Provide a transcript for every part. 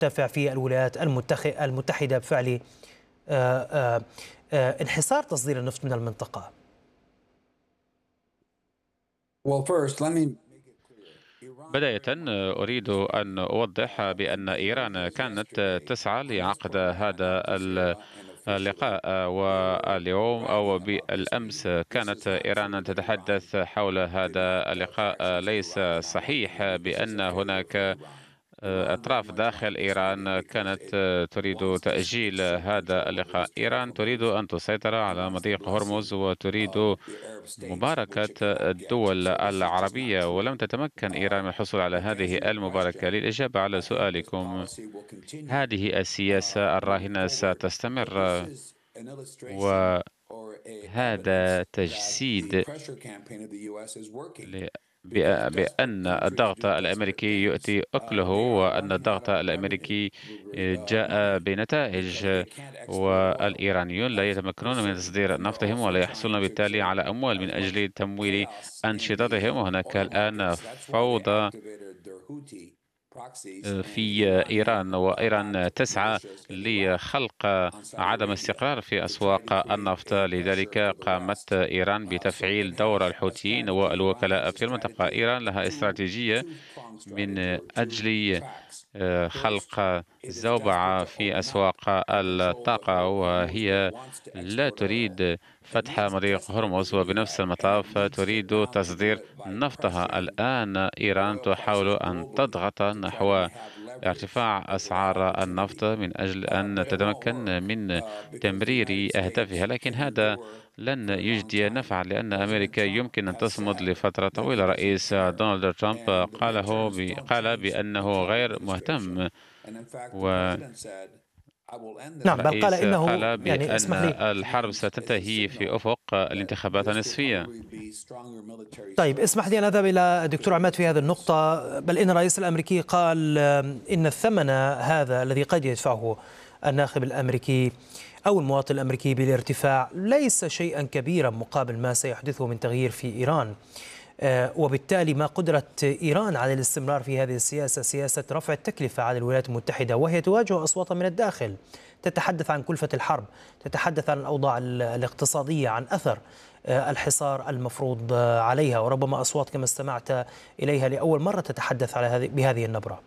ترتفع في الولايات المتحدة بفعل انحصار تصدير النفط من المنطقة؟ بداية أريد أن أوضح بأن إيران كانت تسعى لعقد هذا اللقاء، واليوم أو بالأمس كانت إيران تتحدث حول هذا اللقاء. ليس صحيح بأن هناك أطراف داخل إيران كانت تريد تأجيل هذا اللقاء. إيران تريد أن تسيطر على مضيق هرمز وتريد مباركة الدول العربية، ولم تتمكن إيران من الحصول على هذه المباركة. للإجابة على سؤالكم، هذه السياسة الراهنة ستستمر، وهذا تجسيد بأن الضغط الأمريكي يؤتي أكله، وأن الضغط الأمريكي جاء بنتائج، والإيرانيون لا يتمكنون من تصدير نفطهم ولا يحصلون بالتالي على أموال من أجل تمويل أنشطتهم. وهناك الآن فوضى في إيران، وإيران تسعى لخلق عدم استقرار في أسواق النفط. لذلك قامت إيران بتفعيل دور الحوثيين والوكلاء في المنطقة. إيران لها استراتيجية من أجل خلق زوبعة في أسواق الطاقة، وهي لا تريد فتح مضيق هرمز، وبنفس المطاف تريد تصدير نفطها. الآن إيران تحاول أن تضغط نحو ارتفاع أسعار النفط من أجل أن تتمكن من تمرير أهدافها، لكن هذا لن يجدي نفعا، لأن أمريكا يمكن أن تصمد لفترة طويلة. رئيس دونالد ترامب قال بأنه غير مهتم، نعم، بل قال والرئيس إنه، قال يعني بأن اسمح لي. الحرب ستنتهي في أفق الانتخابات النصفية. طيب، اسمح لي أن أذهب إلى دكتور عماد في هذه النقطة. بل إن الرئيس الأمريكي قال إن الثمن هذا الذي قد يدفعه الناخب الأمريكي أو المواطن الأمريكي بالارتفاع ليس شيئا كبيرا مقابل ما سيحدثه من تغيير في إيران، وبالتالي ما قدرة إيران على الاستمرار في هذه السياسة، سياسة رفع التكلفة على الولايات المتحدة، وهي تواجه أصواتا من الداخل تتحدث عن كلفة الحرب، تتحدث عن الأوضاع الاقتصادية، عن أثر الحصار المفروض عليها، وربما أصوات كما استمعت إليها لأول مرة تتحدث على بهذه النبرة.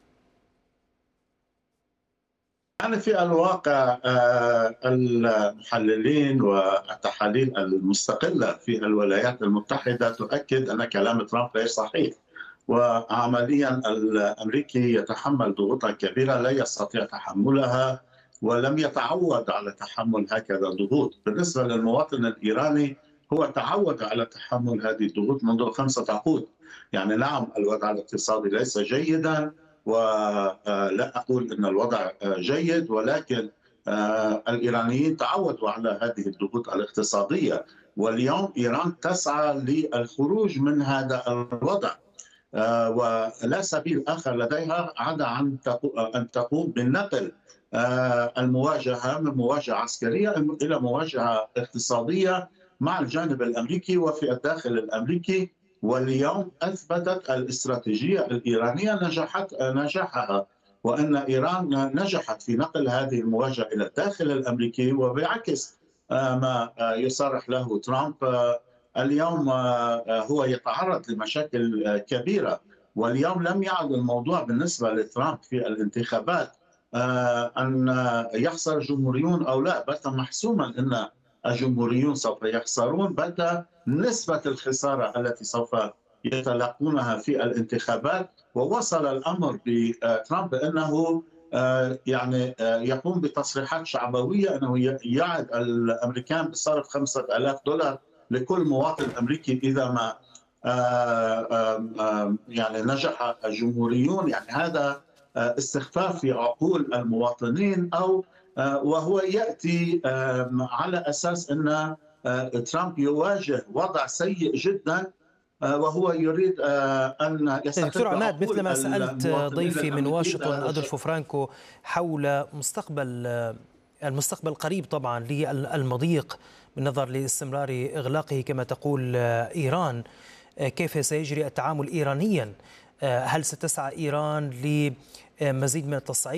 يعني في الواقع المحللين والتحاليل المستقلة في الولايات المتحدة تؤكد أن كلام ترامب غير صحيح، وعمليا الأمريكي يتحمل ضغوطا كبيرة لا يستطيع تحملها، ولم يتعود على تحمل هكذا ضغوط. بالنسبة للمواطن الإيراني، هو تعود على تحمل هذه الضغوط منذ 5 عقود. يعني نعم، الوضع الاقتصادي ليس جيدا، ولا أقول أن الوضع جيد، ولكن الإيرانيين تعودوا على هذه الضغوط الاقتصادية، واليوم إيران تسعى للخروج من هذا الوضع، ولا سبيل آخر لديها عدا أن تقوم بالنقل المواجهة من مواجهة عسكرية إلى مواجهة اقتصادية مع الجانب الأمريكي وفي الداخل الأمريكي. واليوم أثبتت الاستراتيجية الإيرانية نجاحها، وأن إيران نجحت في نقل هذه المواجهة إلى الداخل الأمريكي، وبعكس ما يصرح له ترامب اليوم هو يتعرض لمشاكل كبيرة. واليوم لم يعد الموضوع بالنسبة لترامب في الانتخابات أن يخسر الجمهوريون أو لا، بات محسوما أن الجمهوريون سوف يخسرون، بات نسبة الخسارة التي سوف يتلقونها في الانتخابات. ووصل الأمر بترامب أنه يعني يقوم بتصريحات شعبوية أنه يعد الأمريكان بصرف $5,000 لكل مواطن أمريكي إذا ما يعني نجح الجمهوريون. يعني هذا استخفاف في عقول المواطنين، أو وهو يأتي على أساس أن ترامب يواجه وضع سيء جدا، وهو يريد أن دكتور يستخف عماد، بعقول مثلما سألت المواطنين ضيفي من الأمريكيين واشنطن بهذا الشكل. أدولفو فرانكو حول المستقبل القريب طبعا للمضيق بالنظر لاستمرار إغلاقه كما تقول إيران، كيف سيجري التعامل إيرانيا؟ هل ستسعى إيران لمزيد من التصعيد